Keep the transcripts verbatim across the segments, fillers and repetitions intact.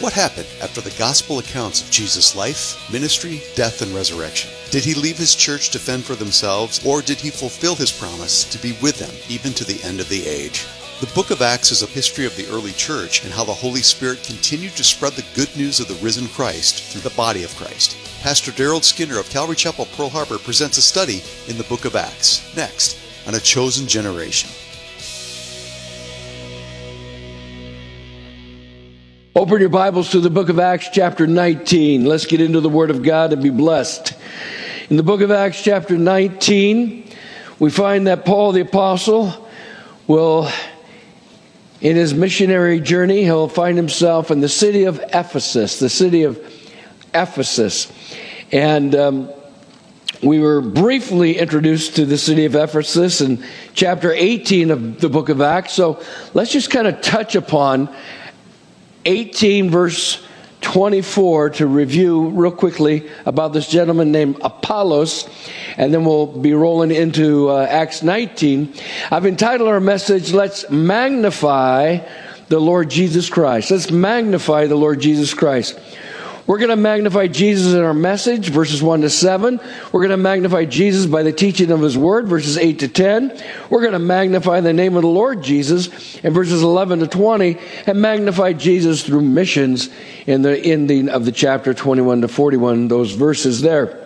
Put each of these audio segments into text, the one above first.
What happened after the gospel accounts of Jesus' life, ministry, death, and resurrection? Did he leave his church to fend for themselves, or did he fulfill his promise to be with them even to the end of the age? The book of Acts is a history of the early church and how the Holy Spirit continued to spread the good news of the risen Christ through the body of Christ. Pastor Daryl Skinner of Calvary Chapel, Pearl Harbor presents a study in the book of Acts, next on A Chosen Generation. Open your Bibles to the book of Acts chapter nineteen. Let's get into the Word of God and be blessed. In the book of Acts chapter nineteen, we find that Paul the Apostle will, in his missionary journey, he'll find himself in the city of Ephesus, the city of Ephesus. And um, we were briefly introduced to the city of Ephesus in chapter eighteen of the book of Acts. So let's just kind of touch upon eighteen verse twenty-four to review real quickly about this gentleman named Apollos, and then we'll be rolling into uh, Acts nineteen. I've entitled our message, Let's Magnify the Lord Jesus Christ. Let's magnify the Lord Jesus Christ. We're going to magnify Jesus in our message, verses one to seven. We're going to magnify Jesus by the teaching of His Word, verses eight to ten. We're going to magnify the name of the Lord Jesus in verses eleven to twenty, and magnify Jesus through missions in the ending of the chapter twenty-one to forty-one, those verses there.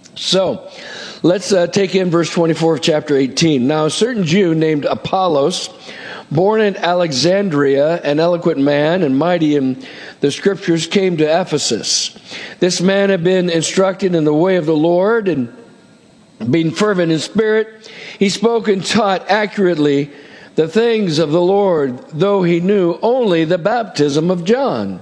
So, let's uh, take in verse twenty-four of chapter eighteen. Now, a certain Jew named Apollos, born in Alexandria, an eloquent man and mighty in the Scriptures, came to Ephesus. This man had been instructed in the way of the Lord, and being fervent in spirit, he spoke and taught accurately the things of the Lord, though he knew only the baptism of John.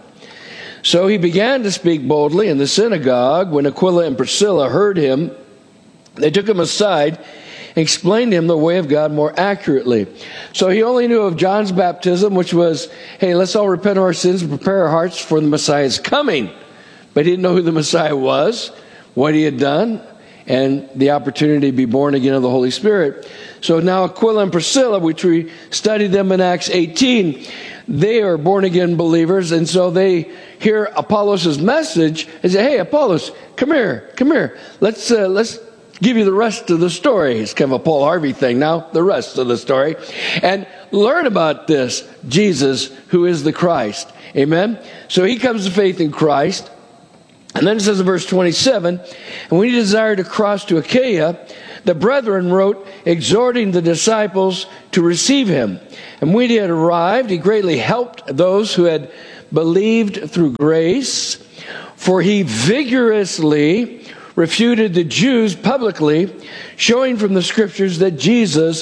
So he began to speak boldly in the synagogue. When Aquila and Priscilla heard him, they took him aside, explained to him the way of God more accurately. So he only knew of John's baptism, which was, hey, let's all repent of our sins and prepare our hearts for the Messiah's coming. But he didn't know who the Messiah was, what he had done, and the opportunity to be born again of the Holy Spirit. So now Aquila and Priscilla, which we studied them in Acts eighteen, they are born again believers, and so they hear Apollos' message and say, hey, Apollos, come here, come here. Let's, uh, let's, give you the rest of the story. It's kind of a Paul Harvey thing now, the rest of the story. And learn about this Jesus who is the Christ. Amen? So he comes to faith in Christ. And then it says in verse twenty-seven, and when he desired to cross to Achaia, the brethren wrote, exhorting the disciples to receive him. And when he had arrived, he greatly helped those who had believed through grace, for he vigorously refuted the Jews publicly, showing from the Scriptures that Jesus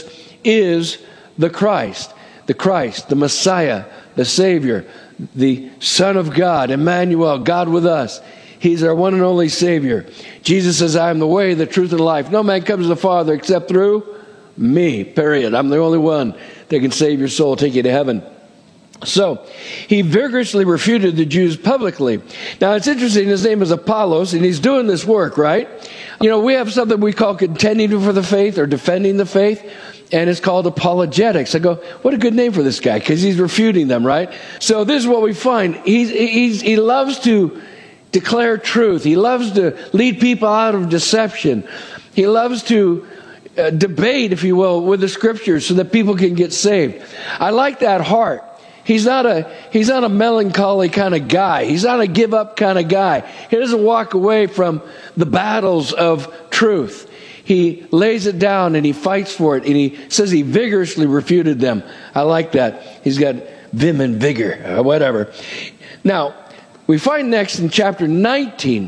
is the Christ, the Christ, the Messiah, the Savior, the Son of God, Emmanuel, God with us. He's our one and only Savior. Jesus says, I am the way, the truth, and the life. No man comes to the Father except through me, period. I'm the only one that can save your soul, take you to heaven. So, he vigorously refuted the Jews publicly. Now, it's interesting, his name is Apollos, and he's doing this work, right? You know, we have something we call contending for the faith or defending the faith, and it's called apologetics. I go, what a good name for this guy, because he's refuting them, right? So, this is what we find. He's, he's, he loves to declare truth. He loves to lead people out of deception. He loves to uh, debate, if you will, with the Scriptures so that people can get saved. I like that heart. He's not a he's not a melancholy kind of guy. He's not a give up kind of guy. He doesn't walk away from the battles of truth. He lays it down and he fights for it, and he says he vigorously refuted them. I like that. He's got vim and vigor, or whatever. Now, we find next in chapter nineteen,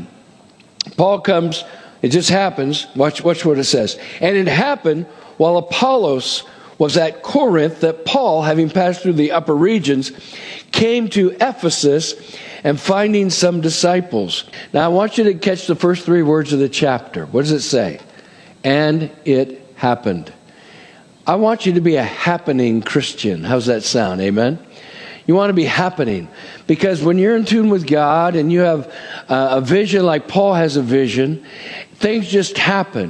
Paul comes, it just happens, watch, watch what it says. And it happened while Apollos was at Corinth that Paul, having passed through the upper regions, came to Ephesus and finding some disciples. Now I want you to catch the first three words of the chapter. What does it say? And it happened. I want you to be a happening Christian. How's that sound? Amen? You want to be happening. Because when you're in tune with God and you have uh, a vision like Paul has a vision, things just happen.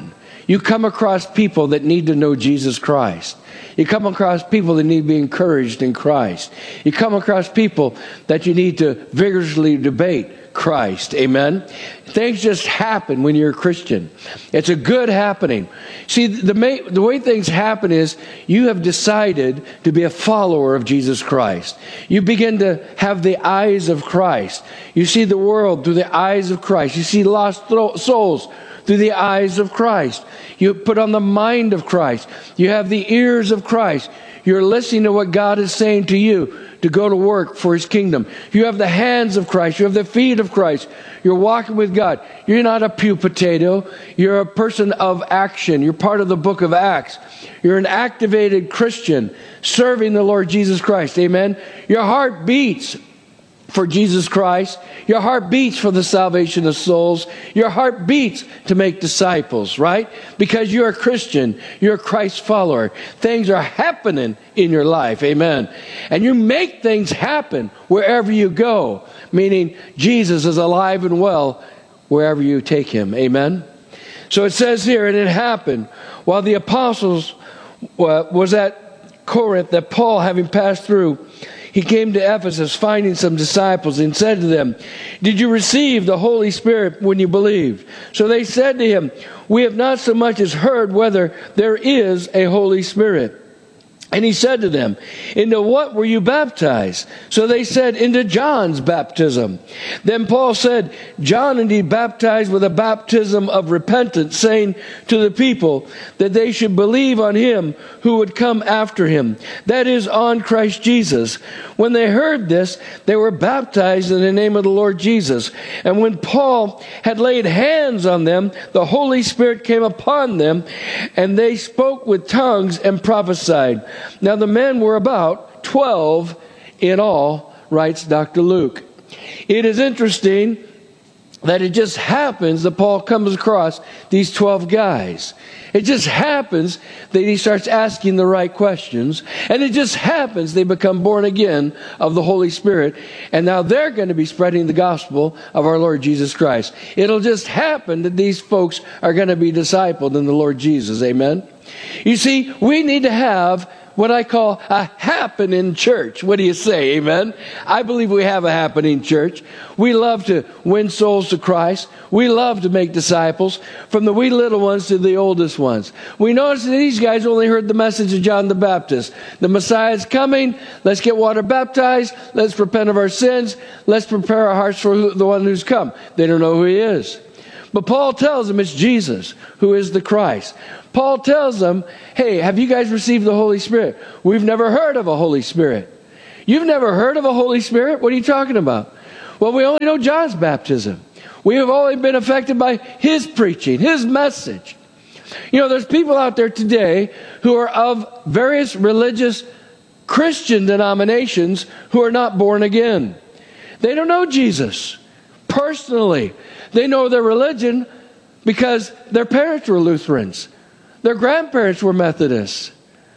you come across people that need to know Jesus Christ. You come across people that need to be encouraged in Christ. You come across people that you need to vigorously debate Christ. Amen? Things just happen when you're a Christian. It's a good happening. See, the, ma- the way things happen is you have decided to be a follower of Jesus Christ. You begin to have the eyes of Christ. You see the world through the eyes of Christ. You see lost thro- souls through the eyes of Christ. You put on the mind of Christ. You have the ears of Christ. You're listening to what God is saying to you to go to work for His kingdom. You have the hands of Christ. You have the feet of Christ. You're walking with God. You're not a pew potato. You're a person of action. You're part of the book of Acts. You're an activated Christian serving the Lord Jesus Christ. Amen? Your heart beats for Jesus Christ. Your heart beats for the salvation of souls. Your heart beats to make disciples, right? Because you're a Christian. You're a Christ follower. Things are happening in your life. Amen. And you make things happen wherever you go. Meaning Jesus is alive and well wherever you take Him. Amen. So it says here, and it happened while the apostles uh, was at Corinth that Paul, having passed through, he came to Ephesus, finding some disciples, and said to them, "Did you receive the Holy Spirit when you believed?" So they said to him, "We have not so much as heard whether there is a Holy Spirit." And he said to them, "Into what were you baptized?" So they said, "Into John's baptism." Then Paul said, "John indeed baptized with a baptism of repentance, saying to the people that they should believe on Him who would come after him, that is, on Christ Jesus. When they heard this, they were baptized in the name of the Lord Jesus. And when Paul had laid hands on them, the Holy Spirit came upon them, and they spoke with tongues and prophesied. Now the men were about twelve in all," writes Doctor Luke. It is interesting that it just happens that Paul comes across these twelve guys. It just happens that he starts asking the right questions. And it just happens they become born again of the Holy Spirit. And now they're going to be spreading the gospel of our Lord Jesus Christ. It'll just happen that these folks are going to be discipled in the Lord Jesus. Amen. You see, we need to have what I call a happening church. What do you say? Amen. I believe we have a happening church. We love to win souls to Christ. We love to make disciples, from the wee little ones to the oldest ones. We notice that these guys only heard the message of John the Baptist. The Messiah is coming. Let's get water baptized. Let's repent of our sins. Let's prepare our hearts for the one who's come. They don't know who He is. But Paul tells them it's Jesus who is the Christ. Paul tells them, "Hey, have you guys received the Holy Spirit?" "We've never heard of a Holy Spirit." "You've never heard of a Holy Spirit? What are you talking about?" "Well, we only know John's baptism. We have only been affected by his preaching, his message." You know, there's people out there today who are of various religious Christian denominations who are not born again. They don't know Jesus personally. They know their religion because their parents were Lutherans. Their grandparents were Methodists.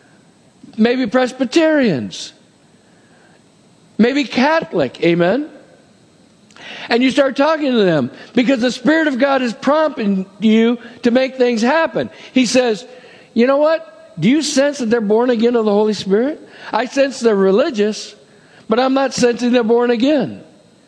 Maybe Presbyterians. Maybe Catholic. Amen. And you start talking to them because the Spirit of God is prompting you to make things happen. He says, "You know what? Do you sense that they're born again of the Holy Spirit? I sense they're religious, but I'm not sensing they're born again."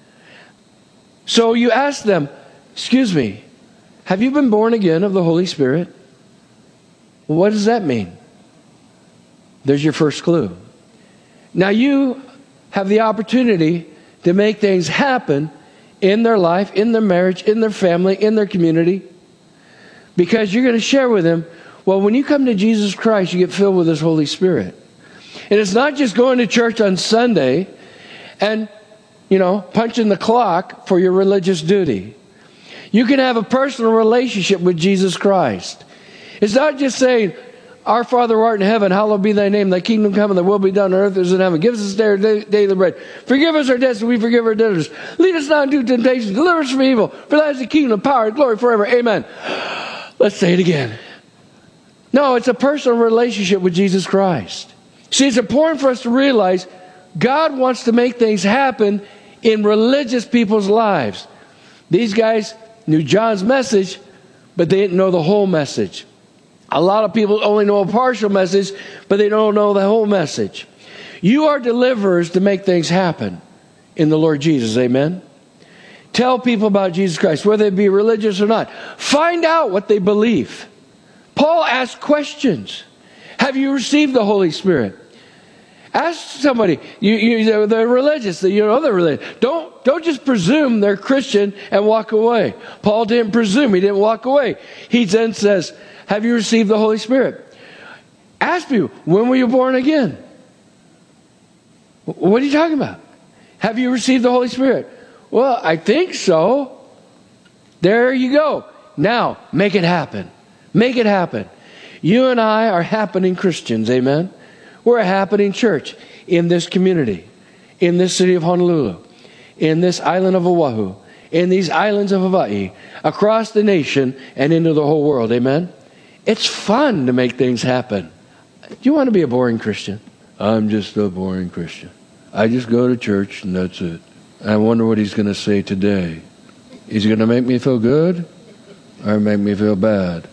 So you ask them, "Excuse me, have you been born again of the Holy Spirit?" Well, what does that mean? There's your first clue. Now you have the opportunity to make things happen in their life, in their marriage, in their family, in their community, because you're going to share with them, well, when you come to Jesus Christ, you get filled with His Holy Spirit. And it's not just going to church on Sunday and, you know, punching the clock for your religious duty. You can have a personal relationship with Jesus Christ. It's not just saying, "Our Father who art in heaven, hallowed be thy name, thy kingdom come, and thy will be done on earth as in heaven. Give us this day our daily bread. Forgive us our debts, and we forgive our debtors. Lead us not into temptation, deliver us from evil. For thine is the kingdom, power, and glory forever. Amen." Let's say it again. No, it's a personal relationship with Jesus Christ. See, it's important for us to realize God wants to make things happen in religious people's lives. These guys knew John's message, but they didn't know the whole message. A lot of people only know a partial message, but they don't know the whole message. You are deliverers to make things happen in the Lord Jesus. Amen. Tell people about Jesus Christ, whether they be religious or not. Find out what they believe. Paul asked questions. Have you received the Holy Spirit? Ask somebody. You, you, they're religious. You know they're religious. Don't, don't just presume they're Christian and walk away. Paul didn't presume. He didn't walk away. He then says, have you received the Holy Spirit? Ask people, when were you born again? What are you talking about? Have you received the Holy Spirit? Well, I think so. There you go. Now, make it happen. Make it happen. You and I are happening Christians, amen? We're a happening church in this community, in this city of Honolulu, in this island of Oahu, in these islands of Hawaii, across the nation and into the whole world, amen? It's fun to make things happen. Do you want to be a boring Christian? I'm just a boring Christian. I just go to church and that's it. I wonder what he's going to say today. Is he going to make me feel good or make me feel bad?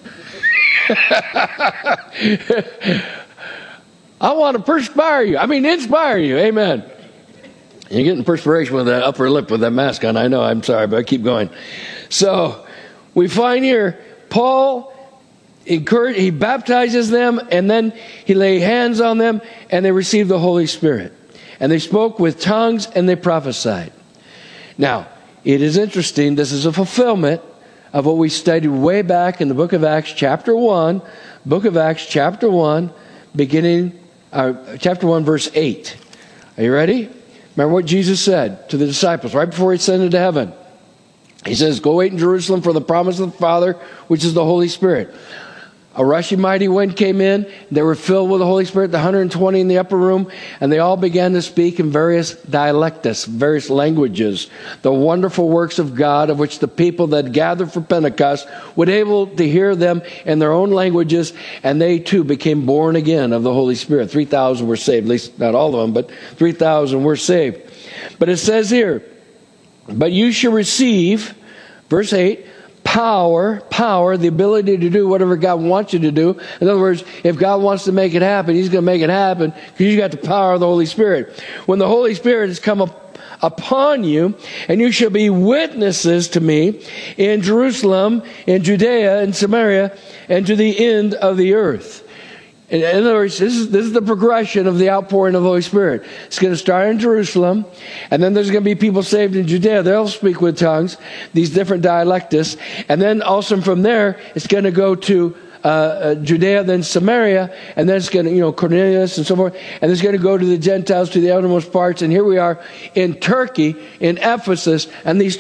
I want to perspire you. I mean, inspire you. Amen. You're getting perspiration with that upper lip with that mask on. I know. I'm sorry, but I keep going. So we find here, Paul encourage, he baptizes them, and then he lay hands on them, and they received the Holy Spirit. And they spoke with tongues, and they prophesied. Now, it is interesting. This is a fulfillment of what we studied way back in the book of Acts, chapter one. Book of Acts, chapter one, beginning, uh, chapter one, verse eight. Are you ready? Remember what Jesus said to the disciples right before he ascended to heaven. He says, go wait in Jerusalem for the promise of the Father, which is the Holy Spirit. A rushing mighty wind came in. They were filled with the Holy Spirit, the one hundred twenty in the upper room, and they all began to speak in various dialectus, various languages, the wonderful works of God, of which the people that gathered for Pentecost were able to hear them in their own languages, and they too became born again of the Holy Spirit. three thousand were saved, at least not all of them, but three thousand were saved. But it says here, but you shall receive, verse eight, Power, power, the ability to do whatever God wants you to do. In other words, if God wants to make it happen, He's going to make it happen because you got the power of the Holy Spirit. When the Holy Spirit has come up upon you, and you shall be witnesses to me in Jerusalem, in Judea, in Samaria, and to the end of the earth. In other words, this is, this is the progression of the outpouring of the Holy Spirit. It's going to start in Jerusalem, and then there's going to be people saved in Judea. They'll speak with tongues, these different dialectus. And then also from there, it's going to go to uh, uh, Judea, then Samaria, and then it's going to, you know, Cornelius and so forth. And it's going to go to the Gentiles, to the outermost parts. And here we are in Turkey, in Ephesus, and these